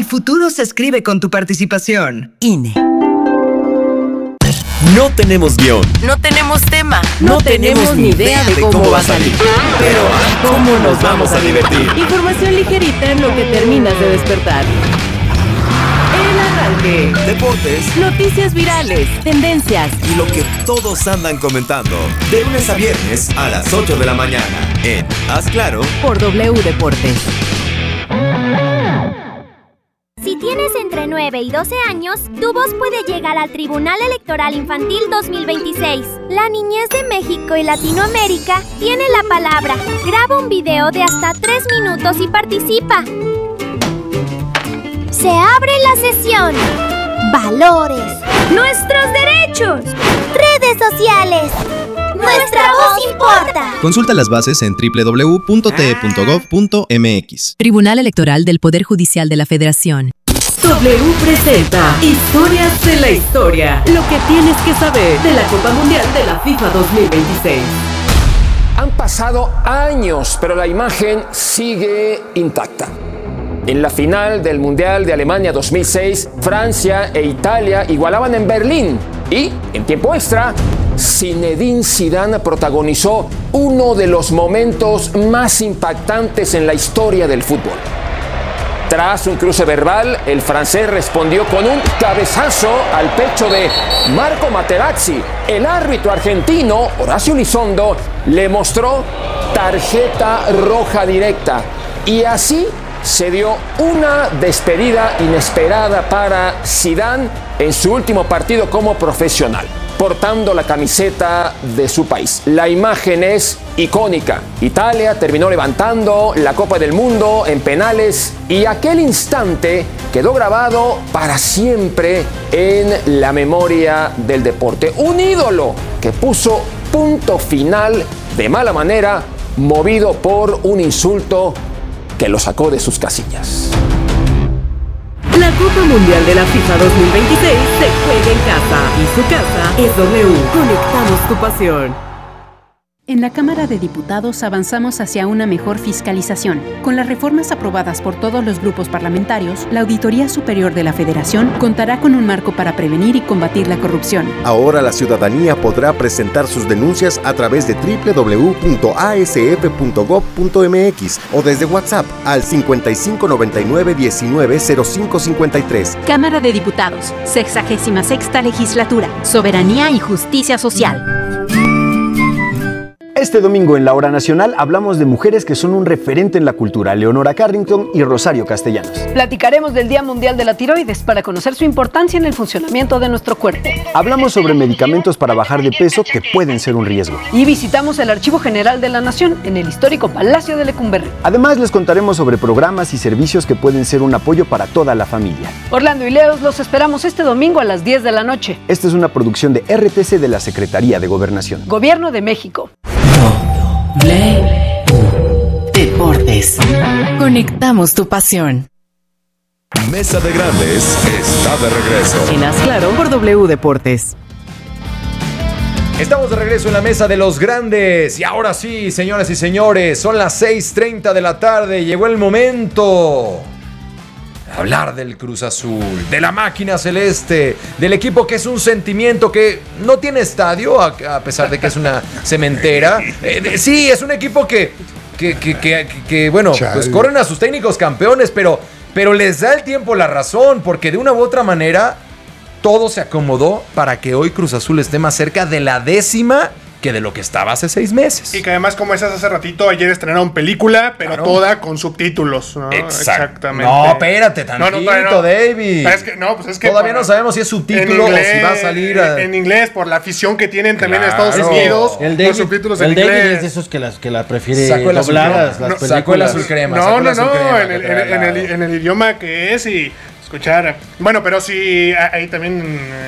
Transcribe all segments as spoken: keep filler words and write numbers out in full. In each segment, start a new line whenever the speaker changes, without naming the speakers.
futuro se escribe con tu participación.
I N E.
No tenemos guión.
No tenemos tema. No, no tenemos ni idea de cómo, cómo va a salir.
Pero, ¿cómo nos vamos a divertir?
Información ligerita en lo que terminas de despertar. El arranque.
Deportes.
Noticias virales. Tendencias.
Y lo que todos andan comentando. De lunes a viernes a las ocho de la mañana. En Haz Claro.
Por W Deportes.
Si tienes entre nueve y doce años, tu voz puede llegar al Tribunal Electoral Infantil dos mil veintiséis. La niñez de México y Latinoamérica tiene la palabra. Graba un video de hasta tres minutos y participa. Se abre la sesión. Valores. Nuestros derechos. Redes sociales. Nuestra voz importa.
Consulta las bases en doble u doble u doble u punto t e punto gov punto m x.
Tribunal Electoral del Poder Judicial de la Federación.
W presenta Historias de la Historia. Lo que tienes que saber de la Copa Mundial de la FIFA dos mil veintiséis.
Han pasado años, pero la imagen sigue intacta. En la final del Mundial de Alemania dos mil seis, Francia e Italia igualaban en Berlín. Y, en tiempo extra, Zinedine Zidane protagonizó uno de los momentos más impactantes en la historia del fútbol. Tras un cruce verbal, el francés respondió con un cabezazo al pecho de Marco Materazzi. El árbitro argentino, Horacio Elizondo, le mostró tarjeta roja directa. Y así se dio una despedida inesperada para Zidane en su último partido como profesional, portando la camiseta de su país. La imagen es icónica. Italia terminó levantando la Copa del Mundo en penales y aquel instante quedó grabado para siempre en la memoria del deporte. Un ídolo que puso punto final de mala manera, movido por un insulto que lo sacó de sus casillas.
La Copa Mundial de la FIFA dos mil veintiséis se juega en casa y su casa es W. Conectamos tu pasión.
En la Cámara de Diputados avanzamos hacia una mejor fiscalización. Con las reformas aprobadas por todos los grupos parlamentarios, la Auditoría Superior de la Federación contará con un marco para prevenir y combatir la corrupción.
Ahora la ciudadanía podrá presentar sus denuncias a través de doble u doble u doble u punto a s f punto gov punto m x o desde WhatsApp al cincuenta y cinco noventa y nueve diecinueve cero cinco cincuenta y tres.
Cámara de Diputados, sexagésima sexta legislatura, Soberanía y Justicia Social.
Este domingo en la Hora Nacional hablamos de mujeres que son un referente en la cultura, Leonora Carrington y Rosario Castellanos.
Platicaremos del Día Mundial de la Tiroides para conocer su importancia en el funcionamiento de nuestro cuerpo.
Hablamos sobre medicamentos para bajar de peso que pueden ser un riesgo.
Y visitamos el Archivo General de la Nación en el histórico Palacio de Lecumberri.
Además les contaremos sobre programas y servicios que pueden ser un apoyo para toda la familia.
Orlando y Leos los esperamos este domingo a las diez de la noche.
Esta es una producción de R T C de la Secretaría de Gobernación.
Gobierno de México.
W Deportes. Conectamos tu pasión.
Mesa de Grandes está de regreso.
En Haz Claro por W Deportes.
Estamos de regreso en la Mesa de los Grandes. Y ahora sí, señoras y señores, son las seis treinta de la tarde. Llegó el momento de hablar del Cruz Azul, de la máquina celeste, del equipo que es un sentimiento que no tiene estadio, a, a pesar de que es una cementera. Eh, de, sí, es un equipo que, que, que, que, que, que bueno, Chale. pues corren a sus técnicos campeones, pero, pero les da el tiempo la razón, porque de una u otra manera todo se acomodó para que hoy Cruz Azul esté más cerca de la décima que de lo que estaba hace seis meses.
Y que además, como decías hace ratito, ayer estrenaron película, pero claro. toda con subtítulos, ¿no?
Exacto.
Exactamente.
No, espérate, tantito, no, no, no. David.
Es que, no, pues es que
todavía para, no sabemos si es subtítulo inglés, o si va a salir a...
en inglés, por la afición que tienen también claro. en Estados Unidos,
el David,
los subtítulos
el
en inglés.
David es de esos que, las, que la prefiere
sacó el
dobladas,
las
no,
películas. Sacó el azul crema.
No, no, no, crema, en, el, en, en, el, en el idioma que es y... escuchar. Bueno, pero sí, ahí también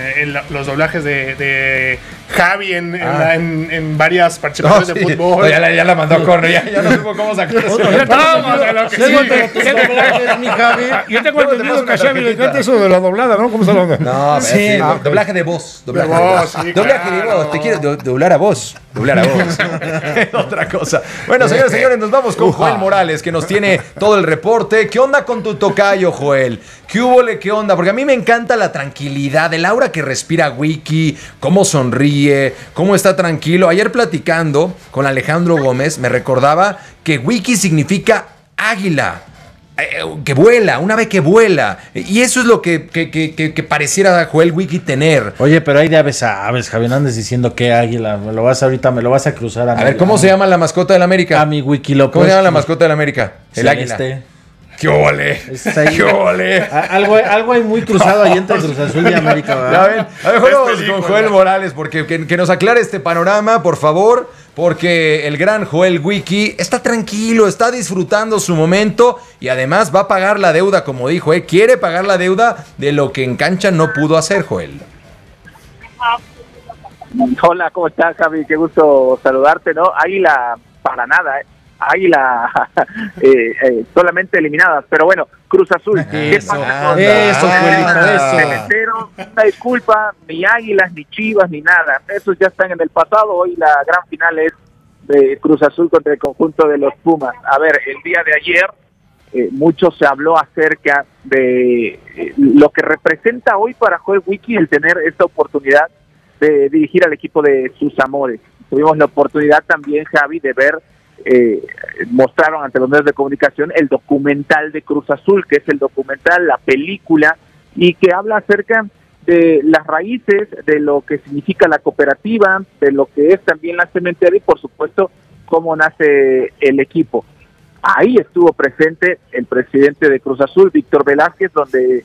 en la, los doblajes de, de Javi en, en,
Ah.
la- en, en varias participaciones
No,
de
sí.
fútbol.
No, ya, la, ya la mandó a correr, ya, ya no supo cómo sacar eso.
Vamos a lo que
Luego
sigue.
te- te- doblajes, mi Javi.
Yo tengo
Luego te
entendido
paso
que a
una
Xavi le
tarjetita.
encanta eso de la doblada, ¿no? ¿Cómo se lo
No, a ver,
Sí,
sí,
ah,
do- doblaje de voz. Doblaje
De
de voz.
voz, sí,
doblaje de
claro.
voz. Te quiero do- doblar a voz. Doblar a voz. Otra cosa. Bueno, señores, señores, nos vamos con Joel Morales, que nos tiene todo el reporte. ¿Qué onda con tu tocayo, Joel? ¿Qué hubo, le? ¿Qué onda? Porque a mí me encanta la tranquilidad, el aura que respira Wiki, cómo sonríe, cómo está tranquilo. Ayer platicando con Alejandro Gómez, me recordaba que Wiki significa águila. Eh, que vuela, una ave que vuela. Y eso es lo que, que, que, que, que pareciera Joel Wiki tener.
Oye, pero hay de aves a aves, Javi, no andes diciendo que águila. Me lo vas ahorita, me lo vas a cruzar a
A ver, ¿cómo se llama la mascota del América?
A mi Wiki lo
¿Cómo se llama la mascota del América? El águila. ¡Qué ole! ¡Qué ole!
Algo, algo hay muy cruzado ahí entre Cruz Azul y América, ¿verdad?
Ya ven, a ver, vamos con Joel Morales, porque que, que nos aclare este panorama, por favor, porque el gran Joel Wiki está tranquilo, está disfrutando su momento y además va a pagar la deuda, como dijo, ¿eh? Quiere pagar la deuda de lo que en cancha no pudo hacer, Joel.
Hola, ¿cómo estás, Javi? Qué gusto saludarte, ¿no? Águila, para nada, ¿eh? Águila eh, eh, solamente eliminadas, pero bueno, Cruz Azul. ¿Qué
Eso,
pasa con
eso, Joelito, eso.
Cementero? Una disculpa, ni Águilas, ni Chivas, ni nada. Esos ya están en el pasado. Hoy la gran final es de Cruz Azul contra el conjunto de los Pumas. A ver, el día de ayer eh, mucho se habló acerca de eh, lo que representa hoy para Joel Wiki el tener esta oportunidad de dirigir al equipo de sus amores. Tuvimos la oportunidad también, Javi, de ver Eh, mostraron ante los medios de comunicación el documental de Cruz Azul, que es el documental, la película, y que habla acerca de las raíces, de lo que significa la cooperativa, de lo que es también la cementera y por supuesto cómo nace el equipo. Ahí estuvo presente el presidente de Cruz Azul, Víctor Velázquez, donde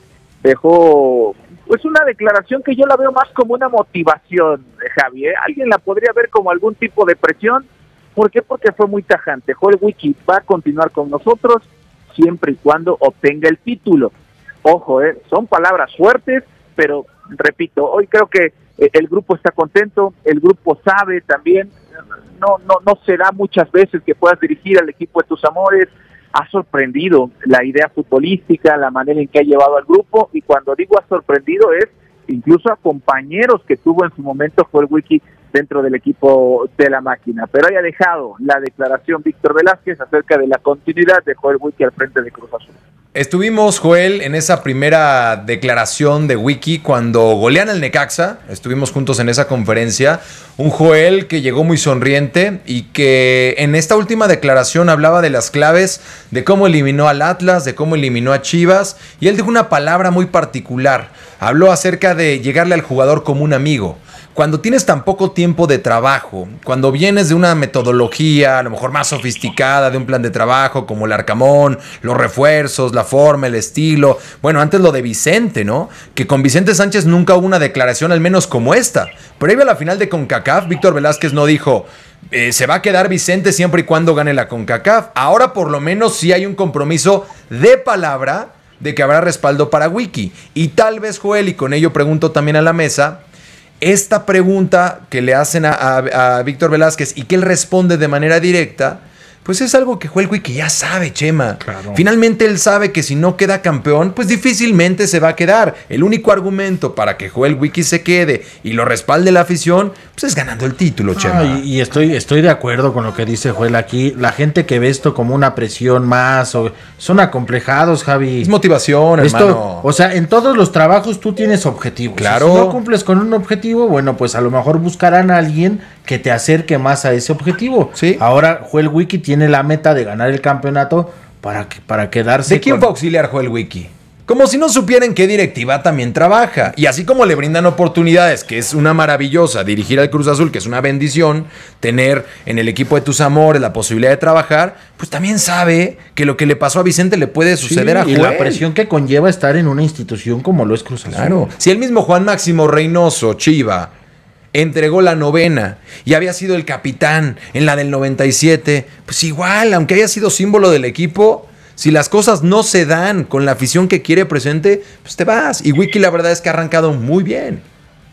dejó pues una declaración que yo la veo más como una motivación, Javier. Alguien la podría ver como algún tipo de presión. ¿Por qué? Porque fue muy tajante. Joel Wiki va a continuar con nosotros siempre y cuando obtenga el título. Ojo, eh, son palabras fuertes, pero repito, hoy creo que eh, el grupo está contento, el grupo sabe también, no, no, no se da muchas veces que puedas dirigir al equipo de tus amores. Ha sorprendido la idea futbolística, la manera en que ha llevado al grupo, y cuando digo ha sorprendido es incluso a compañeros que tuvo en su momento Joel Wiki dentro del equipo de la máquina. Pero haya dejado la declaración Víctor Velázquez acerca de la continuidad de Joel Wiki al frente de Cruz Azul.
Estuvimos, Joel, en esa primera declaración de Wiki cuando golean al Necaxa. Estuvimos juntos en esa conferencia. Un Joel que llegó muy sonriente y que en esta última declaración hablaba de las claves de cómo eliminó al Atlas, de cómo eliminó a Chivas. Y él dijo una palabra muy particular. Habló acerca de llegarle al jugador como un amigo. Cuando tienes tan poco tiempo de trabajo, cuando vienes de una metodología a lo mejor más sofisticada, de un plan de trabajo como el Arcamón, los refuerzos, la forma, el estilo. Bueno, antes lo de Vicente, ¿no? Que con Vicente Sánchez nunca hubo una declaración al menos como esta. Previo a la final de CONCACAF, Víctor Velázquez no dijo eh, se va a quedar Vicente siempre y cuando gane la CONCACAF. Ahora por lo menos sí hay un compromiso de palabra de que habrá respaldo para Wiki. Y tal vez, Joel, y con ello pregunto también a la mesa, esta pregunta que le hacen a, a, a Víctor Velázquez y que él responde de manera directa, pues es algo que Joel Wiki ya sabe, Chema.
Claro.
Finalmente él sabe que si no queda campeón, pues difícilmente se va a quedar. El único argumento para que Joel Wiki se quede y lo respalde la afición, pues es ganando el título, Chema.
Ah, y, y estoy, estoy de acuerdo con lo que dice Joel aquí. La gente que ve esto como una presión más, o, son acomplejados, Javi.
Es motivación,
Esto,
hermano.
O sea, en todos los trabajos tú tienes objetivos.
Claro.
Si no cumples con un objetivo, bueno, pues a lo mejor buscarán a alguien que te acerque más a ese objetivo.
Sí.
Ahora Joel Wiki tiene la meta de ganar el campeonato para, que, para quedarse.
¿De quién
con...
fue auxiliar Joel Wiki? Como si no supieran qué directiva también trabaja. Y así como le brindan oportunidades, que es una maravillosa, dirigir al Cruz Azul, que es una bendición, tener en el equipo de tus amores la posibilidad de trabajar, pues también sabe que lo que le pasó a Vicente le puede suceder
Sí,
a
y
Joel.
la presión que conlleva estar en una institución como lo es Cruz Azul.
Claro. Si el mismo Juan Máximo Reynoso, Chiva, entregó la novena y había sido el capitán en la del noventa y siete, pues igual, aunque haya sido símbolo del equipo, si las cosas no se dan con la afición que quiere presente, pues te vas. Y Wiki la verdad es que ha arrancado muy bien.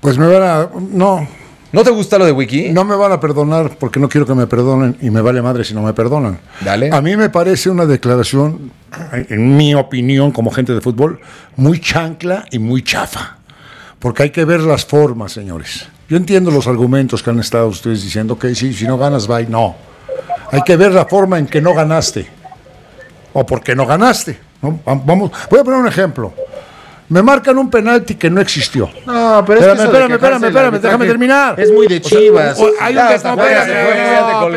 Pues me van a... No.
¿No te gusta lo de Wiki?
No me van a perdonar porque no quiero que me perdonen y me vale madre si no me perdonan.
Dale.
A mí me parece una declaración, en mi opinión como gente de fútbol, muy chancla y muy chafa. Porque hay que ver las formas, señores. Yo entiendo los argumentos que han estado ustedes diciendo que sí, si no ganas, bye. No. Hay que ver la forma en que no ganaste. O por qué no ganaste. ¿No? Vamos, voy a poner un ejemplo. Me marcan un penalti que no existió.
No, pero
espérame,
es que
espérame, espérame, espérame, déjame terminar.
Es muy de Chivas.
O sea, hay un detalle. No,
ya te colgó,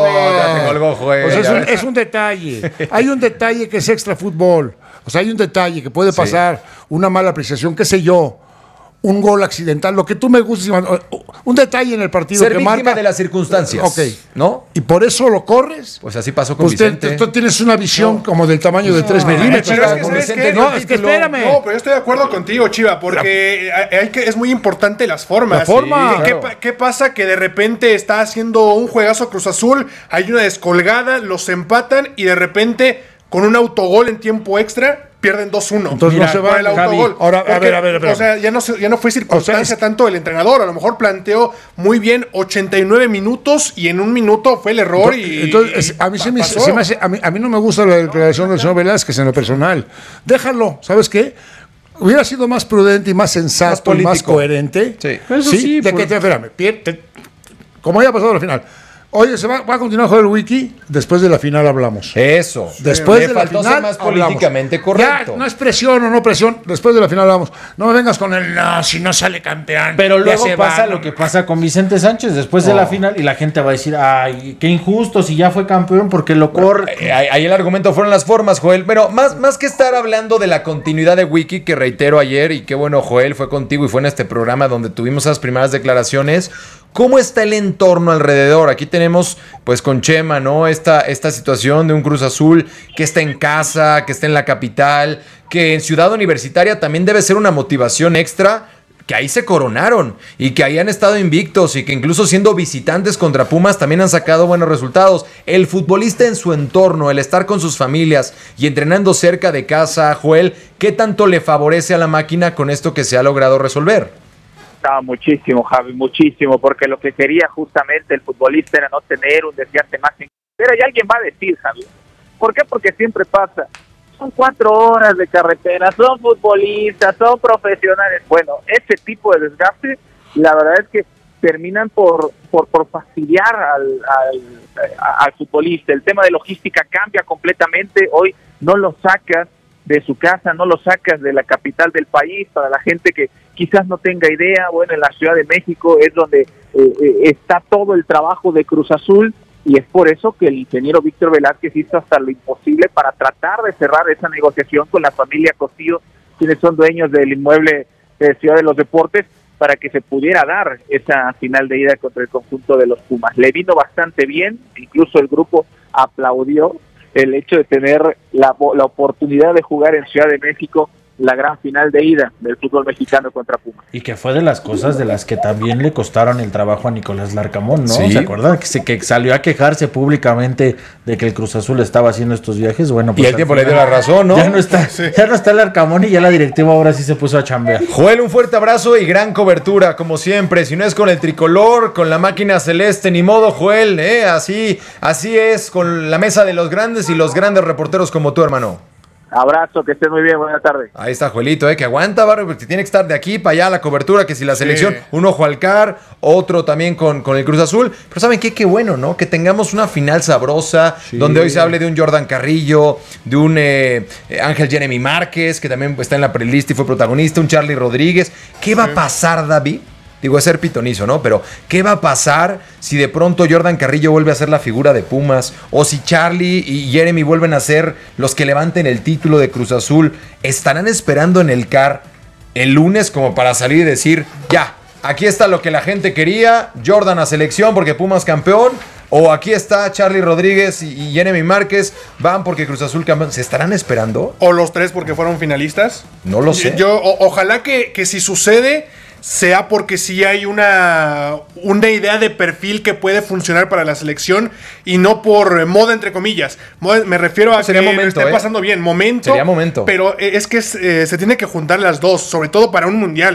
ya te colgó, Joel.
O sea, es, un, es un detalle. Hay un detalle que es extra fútbol. O sea, hay un detalle que puede pasar, sí. Una mala apreciación, qué sé yo. Un gol accidental, lo que tú me guste, un detalle en el partido
ser
que
víctima
marca
de las circunstancias,
ok,
¿no?
Y por eso lo corres.
Pues así pasó con
pues
Vicente.
Te, tú tienes una visión no. como del tamaño de tres no, milímetros.
Pero es que, ¿sabes qué?
No, es que espérame.
No, pero yo estoy de acuerdo contigo, Chiva, porque la, hay que, es muy importante las formas.
La forma.
¿Qué, claro. ¿Qué pasa? Que de repente está haciendo un juegazo Cruz Azul, hay una descolgada, los empatan y de repente con un autogol en tiempo extra pierden dos uno.
Entonces Mira, no se va
el autogol.
Ahora, Porque, a ver, a ver, a ver.
O sea, ya no, ya no fue circunstancia o sea, es, tanto del entrenador. A lo mejor planteó muy bien ochenta y nueve minutos y en un minuto fue el error
entonces,
y.
Entonces, a mí, se me, se me hace, a, mí, a mí no me gusta la declaración del señor Velázquez en lo personal. Déjalo, ¿sabes qué? Hubiera sido más prudente y más sensato más y más coherente.
Sí.
Eso sí, sí de por... que te, espérame, te, como haya pasado al final. Oye, se va, va a continuar con el Wiki. Después de la final hablamos.
Eso.
Después
Me
de la
faltó
final
ser más políticamente hablamos. Correcto.
Ya, no es presión o no presión. Después de la final hablamos. No me vengas con el no, si no sale campeón.
Pero luego pasa
va,
lo que pasa con Vicente Sánchez después oh. de la final y la gente va a decir, ay, qué injusto si ya fue campeón porque lo corre.
Bueno, ahí, ahí el argumento fueron las formas, Joel. Pero más, más que estar hablando de la continuidad de Wiki, que reitero ayer, y qué bueno, Joel, fue contigo y fue en este programa donde tuvimos esas primeras declaraciones. ¿Cómo está el entorno alrededor? Aquí tenemos, pues con Chema, ¿no? Esta, esta situación de un Cruz Azul que está en casa, que está en la capital, que en Ciudad Universitaria también debe ser una motivación extra, que ahí se coronaron y que ahí han estado invictos y que incluso siendo visitantes contra Pumas también han sacado buenos resultados. El futbolista en su entorno, el estar con sus familias y entrenando cerca de casa, Joel, ¿qué tanto le favorece a la máquina con esto que se ha logrado resolver?
Muchísimo, Javi, muchísimo, porque lo que quería justamente el futbolista era no tener un desgaste más. Pero y alguien va a decir, Javi, ¿por qué? Porque siempre pasa. Son cuatro horas de carretera, son futbolistas, son profesionales. Bueno, ese tipo de desgaste, la verdad es que terminan por por, por fastidiar al, al, al futbolista. El tema de logística cambia completamente. Hoy no lo sacas de su casa, no lo sacas de la capital del país. Para la gente que quizás no tenga idea, bueno, en la Ciudad de México es donde eh, eh, está todo el trabajo de Cruz Azul, y es por eso que el ingeniero Víctor Velázquez hizo hasta lo imposible para tratar de cerrar esa negociación con la familia Costillo, quienes son dueños del inmueble de Ciudad de los Deportes, para que se pudiera dar esa final de ida contra el conjunto de los Pumas. Le vino bastante bien, incluso el grupo aplaudió el hecho de tener la, la oportunidad de jugar en Ciudad de México la gran final de ida del fútbol mexicano contra Pumas.
Y que fue de las cosas de las que también le costaron el trabajo a Nicolás Larcamón, ¿no?
¿Sí?
¿Se acuerdan? Que, se, que salió a quejarse públicamente de que el Cruz Azul estaba haciendo estos viajes. Bueno, pues
y el tiempo final, le dio la razón, ¿no?
Ya no está, sí. ya no está Larcamón y ya la directiva ahora sí se puso a chambear.
Joel, un fuerte abrazo y gran cobertura, como siempre. Si no es con el tricolor, con la máquina celeste, ni modo, Joel, ¿eh? Así, así es, con la mesa de los grandes y los grandes reporteros como tú, hermano.
Abrazo, que estés muy bien, buena tarde.
Ahí está Joelito, eh, que aguanta, barrio, porque tiene que estar de aquí para allá la cobertura, que si la selección, sí. Un ojo al C A R, otro también con, con el Cruz Azul. Pero ¿saben qué? Qué bueno, ¿no? Que tengamos una final sabrosa, sí. Donde hoy se hable de un Jordan Carrillo, de un eh, Ángel Jeremy Márquez, que también está en la prelista y fue protagonista, un Charlie Rodríguez. ¿Qué va sí. a pasar, David? Digo, es ser pitonizo, ¿no? Pero, ¿qué va a pasar si de pronto Jordan Carrillo vuelve a ser la figura de Pumas? O si Charlie y Jeremy vuelven a ser los que levanten el título de Cruz Azul. ¿Estarán esperando en el C A R el lunes como para salir y decir, ya, aquí está lo que la gente quería, Jordan a selección porque Pumas campeón? O aquí está Charlie Rodríguez y Jeremy Márquez, van porque Cruz Azul campeón. ¿Se estarán esperando?
¿O los tres porque fueron finalistas?
No lo sé.
Yo, o, ojalá que, que si sucede sea porque sí hay una, una idea de perfil que puede funcionar para la selección y no por moda, entre comillas. Me refiero a
Sería
que
momento,
esté
¿eh?
pasando bien. Momento.
Sería momento.
Pero es que eh, se tiene que juntar las dos, sobre todo para un mundial.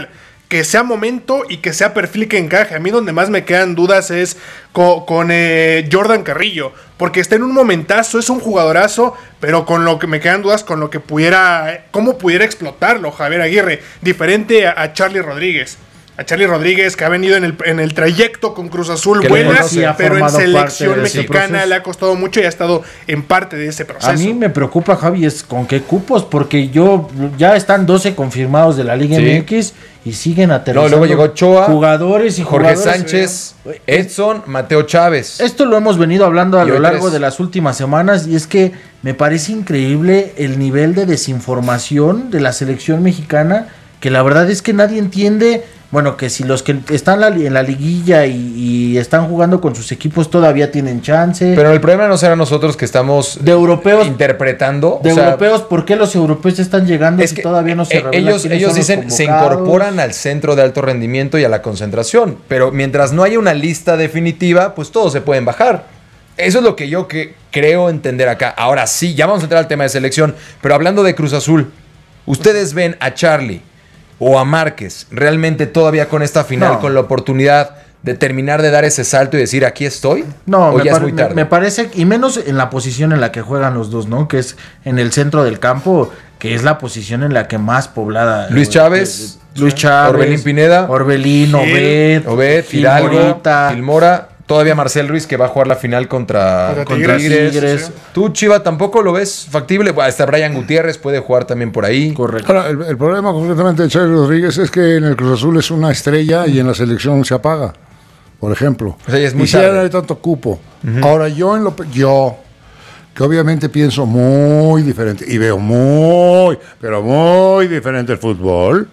que sea momento y que sea perfil que encaje. A mí donde más me quedan dudas es con, con eh, Jordan Carrillo, porque está en un momentazo, es un jugadorazo, pero con lo que me quedan dudas con lo que pudiera, cómo pudiera explotarlo Javier Aguirre, diferente a, a Charlie Rodríguez. A Charlie Rodríguez, que ha venido en el, en el trayecto con Cruz Azul buena, pero en selección mexicana le ha costado mucho y ha estado en parte de ese proceso.
A mí me preocupa, Javi, es con qué cupos, porque yo ya están doce confirmados de la Liga sí. M X y siguen aterrizando.
No, luego llegó Ochoa,
jugadores y
Jorge
jugadores,
Sánchez, eh, Edson, Mateo Chávez.
Esto lo hemos venido hablando a
y
lo largo
tres.
de las últimas semanas y es que me parece increíble el nivel de desinformación de la selección mexicana, que la verdad es que nadie entiende. Bueno, que si los que están la, en la liguilla y, y están jugando con sus equipos todavía tienen chance.
Pero el problema no será nosotros que estamos
de europeos
interpretando.
De
o sea,
europeos, ¿por qué los europeos están llegando es que, si todavía no se revela
ellos ellos dicen se incorporan al centro de alto rendimiento y a la concentración, pero mientras no haya una lista definitiva, pues todos se pueden bajar. Eso es lo que yo que creo entender acá. Ahora sí, ya vamos a entrar al tema de selección, pero hablando de Cruz Azul, ¿ustedes ven a Charlie o a Márquez realmente todavía con esta final, no. con la oportunidad de terminar de dar ese salto y decir aquí estoy?
No,
¿O
me,
ya
pare,
es muy tarde?
Me, me parece, y menos en la posición en la que juegan los dos, ¿no? Que es en el centro del campo, que es la posición en la que más poblada.
Luis Chávez,
eh, Luis Chávez,
Orbelín Pineda,
Orbelín, Obed,
Obed, Hidalgo, Filmora. Todavía Marcel Ruiz, que va a jugar la final contra, contra, contra Tigres. Tigres. Sí. ¿Tú, Chiva, tampoco lo ves factible? Bueno, hasta Brian Gutiérrez puede jugar también por ahí.
Correcto.
Ahora, el, el problema concretamente de Charlie Rodríguez es que en el Cruz Azul es una estrella y en la selección se apaga, por ejemplo.
O sea, es muy
y si ya no hay tanto cupo. Uh-huh. Ahora, yo, en lo, yo, que obviamente pienso muy diferente y veo muy, pero muy diferente el fútbol,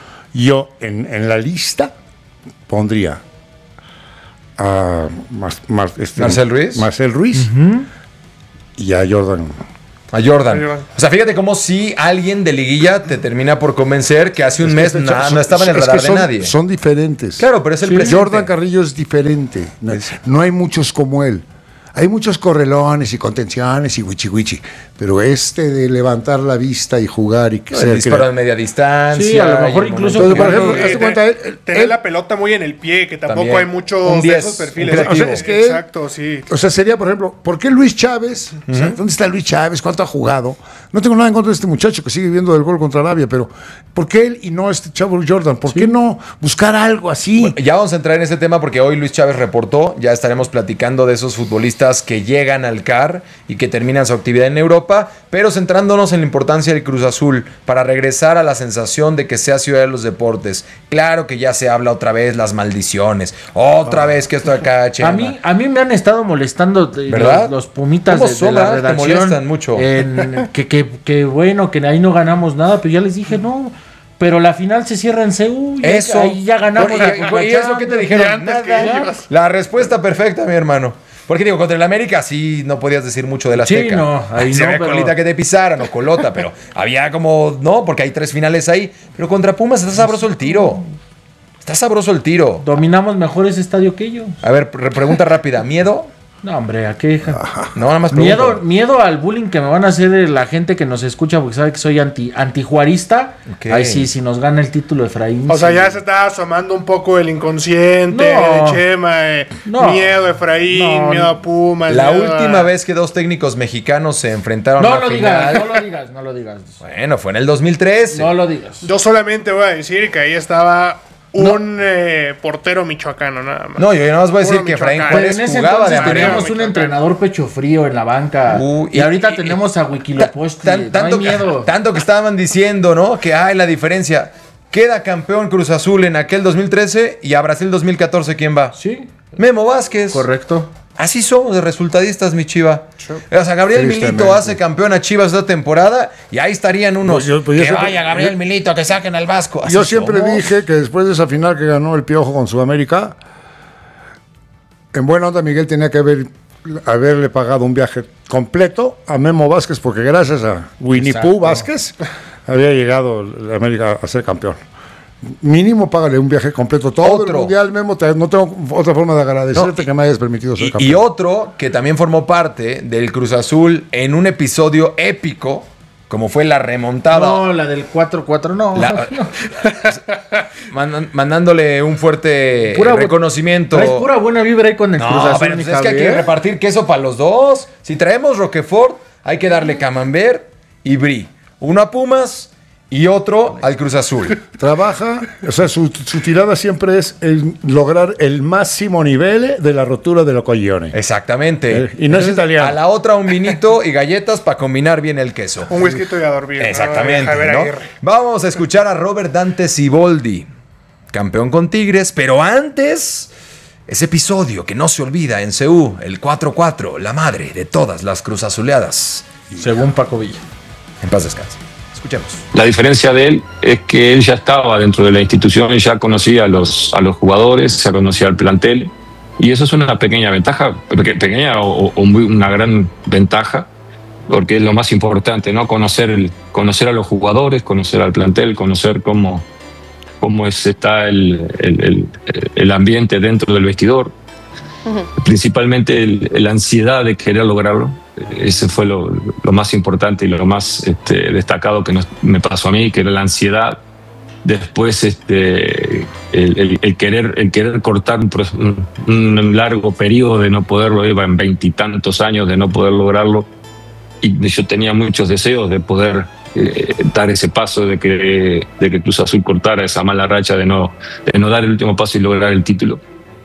yo en, en la lista pondría a Mar, Mar, este,
Marcel Ruiz,
Marcel Ruiz uh-huh. y a Jordan.
A Jordan. O sea, fíjate cómo si alguien de liguilla te termina por convencer que hace un es mes que na, son, no estaba en el radar
son,
de nadie.
Son diferentes.
Claro, pero es el
sí.
presente.
Jordan Carrillo es diferente. No, no hay muchos como él. Hay muchos correlones y contenciones y wichi wichi, pero este de levantar la vista y jugar y que
no, sea el disparo de media distancia.
Sí, a lo mejor incluso.
Entonces, por ejemplo, eh,
cuenta, él, él, tener él, la pelota muy en el pie, que tampoco también. Hay muchos de esos perfiles.
O sea, es que exacto, él, sí. O sea, sería, por ejemplo, ¿por qué Luis Chávez? Uh-huh. O sea, ¿dónde está Luis Chávez? ¿Cuánto ha jugado? No tengo nada en contra de este muchacho que sigue viendo el gol contra Arabia, pero ¿por qué él y no este chavo Jordan? ¿Por sí. qué no buscar algo así?
Bueno, ya vamos a entrar en ese tema porque hoy Luis Chávez reportó, ya estaremos platicando de esos futbolistas que llegan al C A R y que terminan su actividad en Europa, pero centrándonos en la importancia del Cruz Azul para regresar a la sensación de que sea ciudad de los deportes. Claro que ya se habla otra vez las maldiciones, otra oh. vez que esto acá, Chema.
A mí, a mí me han estado molestando los, los pumitas de, de la redacción.
Te molestan mucho.
En, que, que, que bueno, que ahí no ganamos nada, pero ya les dije, no... Pero la final se cierra en Seúl.
Eso.
Ahí ya ganamos.
Bueno, y, y eso que te dijeron. Nada, la respuesta perfecta, mi hermano. Porque digo, contra el América sí no podías decir mucho de la Azteca.
Sí, no. Ahí
se
no,
había
pero...
colita que te pisaran o colota, pero había como, no, porque hay tres finales ahí. Pero contra Pumas está sabroso el tiro. Está sabroso el tiro.
Dominamos mejor ese estadio que ellos.
A ver, pregunta rápida. ¿Miedo?
No, hombre, ¿a qué?
No, nada más
miedo, miedo al bullying que me van a hacer la gente que nos escucha porque sabe que soy anti antijuarista. Okay. Ay, sí, si nos gana el título Efraín.
O sea,
sí.
ya se está asomando un poco el inconsciente
no,
de Chema, eh, no, miedo a Efraín, no, miedo a Pumas.
La última a... vez que dos técnicos mexicanos se enfrentaron
no
a la
lo
final.
Digas, no lo digas, no lo digas.
Bueno, fue en el dos mil trece.
No lo digas.
Yo solamente voy a decir que ahí estaba un no. eh, portero michoacano, nada más.
No, yo nada más voy a decir que Efraín Juárez
en ese
jugaba de
teníamos un entrenador pecho frío en la banca. Uh, y, y ahorita y, tenemos a Wikilopost.
Tan, tanto, no hay miedo. Tanto que estaban diciendo, ¿no? Que hay la diferencia. Queda campeón Cruz Azul en aquel dos mil trece y a Brasil dos mil catorce, ¿quién va?
Sí.
Memo Vázquez.
Correcto.
Así somos de resultadistas, mi Chiva. Sure. O sea, Gabriel Milito hace campeón a Chivas esta temporada y ahí estarían unos. Pues yo, pues que siempre, vaya Gabriel yo, Milito, que saquen al Vasco. Así
yo siempre
somos.
dije que después de esa final que ganó el Piojo con Sudamérica, en buena onda Miguel tenía que haber, haberle pagado un viaje completo a Memo Vázquez, porque gracias a Winnie Pooh Vázquez había llegado a América a ser campeón. Mínimo págale un viaje completo todo otro. El mundial, Memo, te, no tengo otra forma de agradecerte no, y, que me hayas permitido ser
y,
campeón.
Y otro que también formó parte del Cruz Azul en un episodio épico como fue la remontada.
No, la del cuatro cuatro, no.
La,
no.
Mandan, mandándole un fuerte
pura,
reconocimiento.
Es pura buena vibra ahí con el
no,
Cruz Azul.
pero pues es que hay que repartir queso para los dos. Si traemos Roquefort, hay que darle Camembert y Brie. Uno a Pumas y otro al Cruz Azul.
Trabaja, o sea, su, su tirada siempre es el lograr el máximo nivel de la rotura de los coglioni.
Exactamente.
Eh, y no es italiano.
A la otra un vinito y galletas para combinar bien el queso.
Un whisky y a dormir.
Exactamente.
Javier
¿no?
Aguirre.
Vamos a escuchar a Robert Dante Siboldi, campeón con Tigres, pero antes, ese episodio que no se olvida en C U, el cuatro cuatro, la madre de todas las cruzazuleadas.
Según Paco Villa.
En paz descanse. Escuchemos.
La diferencia de él es que él ya estaba dentro de la institución, ya conocía a los, a los jugadores, ya conocía al plantel, y eso es una pequeña ventaja, pequeña o, o muy, una gran ventaja, porque es lo más importante, ¿no? Conocer, el, conocer a los jugadores, conocer al plantel, conocer cómo, cómo es, está el, el, el, el ambiente dentro del vestidor. Uh-huh. Principalmente el, la ansiedad de querer lograrlo. Ese fue lo, lo más importante y lo más este, destacado que nos, me pasó a mí, que era la ansiedad. Después este, el, el, el, querer, el querer cortar un, un largo periodo de no poderlo, iba en veintitantos años de no poder lograrlo. Y yo tenía muchos deseos de poder eh, dar ese paso, de que, de que Cruz Azul cortara esa mala racha de no, de no dar el último paso y lograr el título.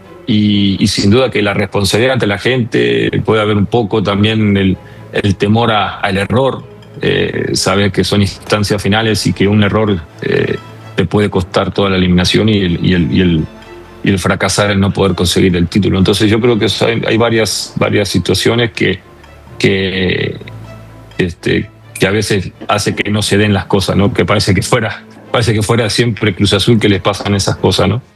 Y, y sin duda que la responsabilidad ante la gente, puede haber un poco también el, el temor a, al error, eh, saber que son instancias finales y que un error eh, te puede costar toda la eliminación y el, y, el, y, el, y el fracasar en no poder conseguir el título. Entonces yo creo que hay, hay varias, varias situaciones que, que, este, que a veces hace que no se den las cosas, ¿no? Que parece que fuera, parece que fuera siempre Cruz Azul que les pasan esas cosas, ¿no?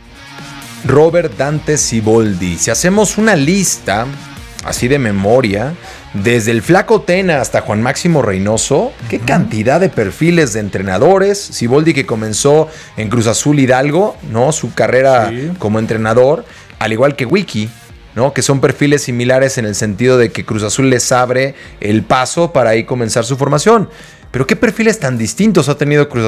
Robert Dante Siboldi. Si hacemos una lista así de memoria, desde el Flaco Tena hasta Juan Máximo Reynoso, qué cantidad de perfiles de entrenadores. Siboldi, que comenzó en Cruz Azul Hidalgo, ¿no? Su carrera sí. como entrenador, al igual que Wiki, ¿no? Que son perfiles similares en el sentido de que Cruz Azul les abre el paso para ahí comenzar su formación. Pero qué perfiles tan distintos ha tenido Cruz